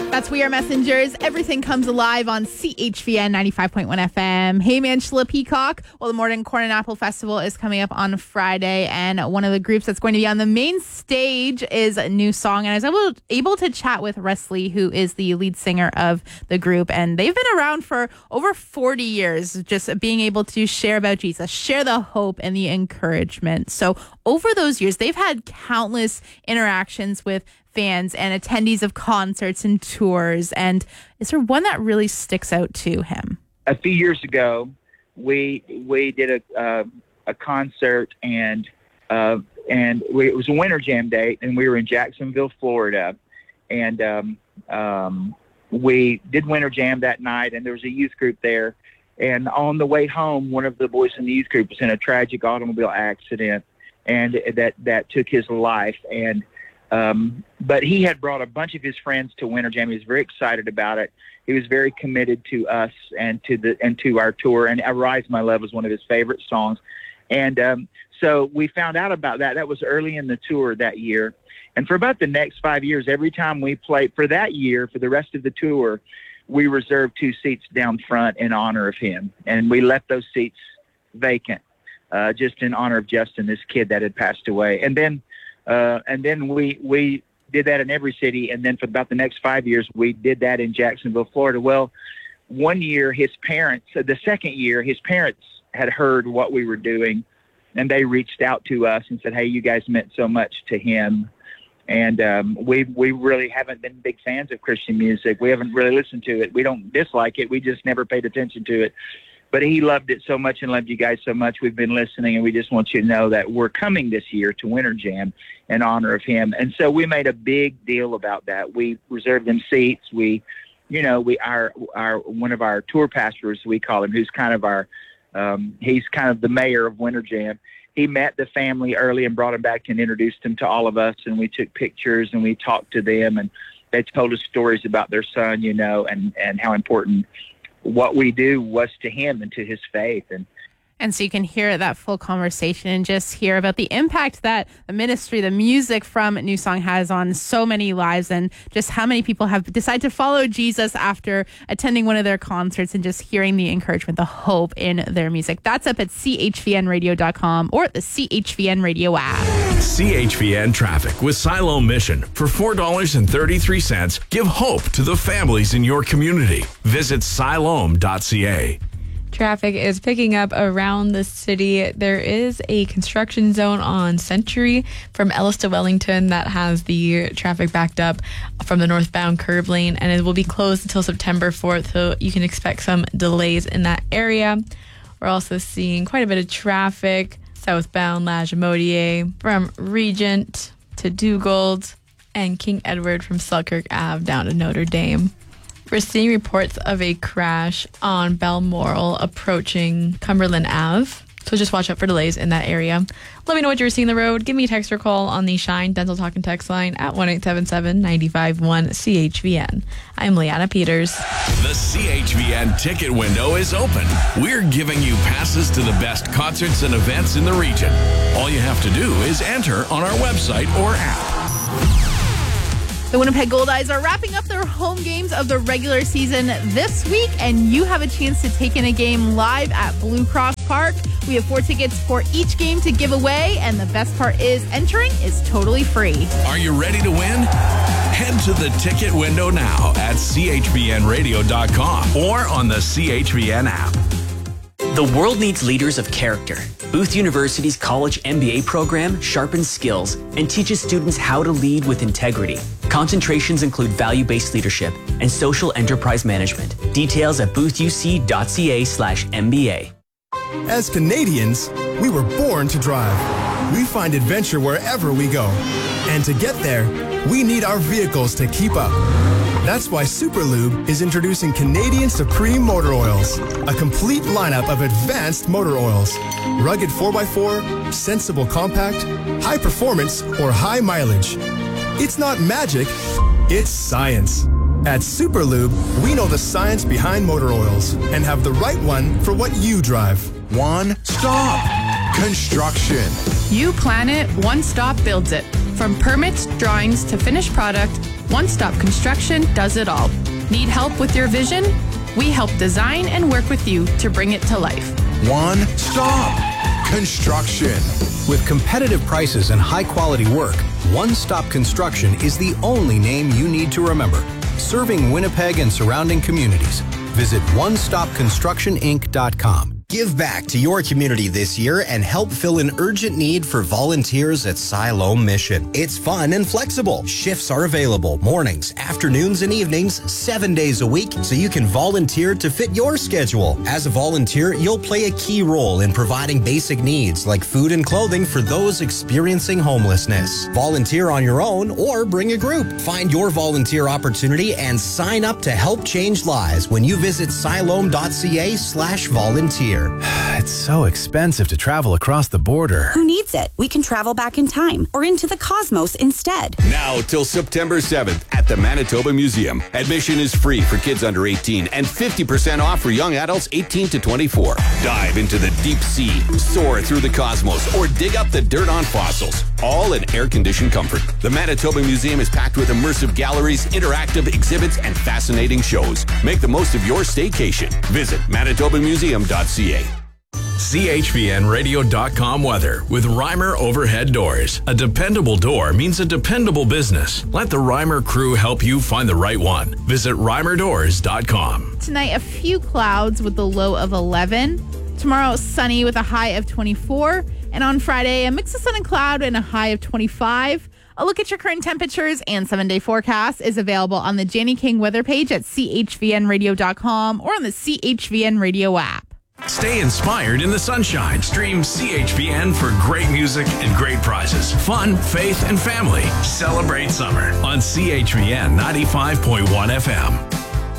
That's We Are Messengers. Everything comes alive on CHVN 95.1 FM. Hey, Angela Peacock. Well, the Morning Corn and Apple Festival is coming up on Friday, and one of the groups that's going to be on the main stage is a New Song. And I was able to chat with Wesley, who is the lead singer of the group, and they've been around for over 40 years, just being able to share about Jesus, share the hope and the encouragement. So over those years, they've had countless interactions with fans and attendees of concerts and tours. And is there one that really sticks out to him? A few years ago, we did a concert, and it was a Winter Jam date, and we were in Jacksonville, Florida, and we did Winter Jam that night, and there was a youth group there. And on the way home, one of the boys in the youth group was in a tragic automobile accident, and that took his life. And but he had brought a bunch of his friends to Winter Jam. He was very excited about it. He was very committed to us and to our tour. And "Arise My Love" was one of his favorite songs. And so we found out about that. That was early in the tour that year. And for about the next 5 years, every time we played for that year, for the rest of the tour, we reserved 2 seats down front in honor of him. And we left those seats vacant, just in honor of Justin, this kid that had passed away. And then we did that in every city. And then for about the next 5 years, we did that in Jacksonville, Florida. Well, one year, the second year, his parents had heard what we were doing, and they reached out to us and said, "Hey, you guys meant so much to him." And we really haven't been big fans of Christian music. We haven't really listened to it. We don't dislike it. We just never paid attention to it. But he loved it so much and loved you guys so much. We've been listening, and we just want you to know that we're coming this year to Winter Jam in honor of him. And so we made a big deal about that. We reserved them seats. Our one of our tour pastors, we call him, who's kind of he's kind of the mayor of Winter Jam. He met the family early and brought them back and introduced them to all of us. And we took pictures and we talked to them, and they told us stories about their son, and how important what we do was to him and to his faith. And so you can hear that full conversation and just hear about the impact that the ministry, the music from New Song has on so many lives, and just how many people have decided to follow Jesus after attending one of their concerts and just hearing the encouragement, the hope in their music. That's up at chvnradio.com or the CHVN Radio app. CHVN Traffic with Siloam Mission. For $4.33, give hope to the families in your community. Visit siloam.ca. Traffic is picking up around the city. There is a construction zone on Century from Ellis to Wellington that has the traffic backed up from the northbound curb lane, and it will be closed until September 4th, so you can expect some delays in that area. We're also seeing quite a bit of traffic southbound Lagimodiere from Regent to Dugald, and King Edward from Selkirk Ave down to Notre Dame. We're seeing reports of a crash on Balmoral approaching Cumberland Ave. So just watch out for delays in that area. Let me know what you're seeing on the road. Give me a text or call on the Shine Dental Talk and Text line at 1-877-951-CHVN. I'm Leanna Peters. The CHVN ticket window is open. We're giving you passes to the best concerts and events in the region. All you have to do is enter on our website or app. The Winnipeg Goldeyes are wrapping up their home games of the regular season this week, and you have a chance to take in a game live at Blue Cross Park. We have 4 tickets for each game to give away, and the best part is entering is totally free. Are you ready to win? Head to the ticket window now at chvnradio.com or on the CHVN app. The world needs leaders of character. Booth University's college MBA program sharpens skills and teaches students how to lead with integrity. Concentrations include value-based leadership and social enterprise management. Details at boothUC.ca/MBA. As Canadians, we were born to drive. We find adventure wherever we go. And to get there, we need our vehicles to keep up. That's why Superlube is introducing Canadian Supreme Motor Oils, a complete lineup of advanced motor oils. Rugged 4x4, sensible compact, high performance, or high mileage. It's not magic, it's science. At Superlube, we know the science behind motor oils and have the right one for what you drive. One stop. Construction. You plan it, one stop builds it. From permits, drawings to finished product, One Stop Construction does it all. Need help with your vision? We help design and work with you to bring it to life. One Stop Construction. With competitive prices and high-quality work, One Stop Construction is the only name you need to remember. Serving Winnipeg and surrounding communities. Visit onestopconstructioninc.com. Give back to your community this year and help fill an urgent need for volunteers at Siloam Mission. It's fun and flexible. Shifts are available mornings, afternoons, and evenings, 7 days a week, so you can volunteer to fit your schedule. As a volunteer, you'll play a key role in providing basic needs like food and clothing for those experiencing homelessness. Volunteer on your own or bring a group. Find your volunteer opportunity and sign up to help change lives when you visit siloam.ca/volunteer. It's so expensive to travel across the border. Who needs it? We can travel back in time or into the cosmos instead. Now till September 7th at the Manitoba Museum. Admission is free for kids under 18 and 50% off for young adults 18 to 24. Dive into the deep sea, soar through the cosmos, or dig up the dirt on fossils. All in air-conditioned comfort. The Manitoba Museum is packed with immersive galleries, interactive exhibits, and fascinating shows. Make the most of your staycation. Visit manitobamuseum.ca. CHVNradio.com weather with Reimer Overhead Doors. A dependable door means a dependable business. Let the Reimer crew help you find the right one. Visit reimerdoors.com. Tonight, a few clouds with a low of 11. Tomorrow, sunny with a high of 24. And on Friday, a mix of sun and cloud and a high of 25. A look at your current temperatures and 7-day forecast is available on the Janie King weather page at chvnradio.com or on the CHVN Radio app. Stay inspired in the sunshine. Stream CHVN for great music and great prizes. Fun, faith, and family. Celebrate summer on CHVN 95.1 FM.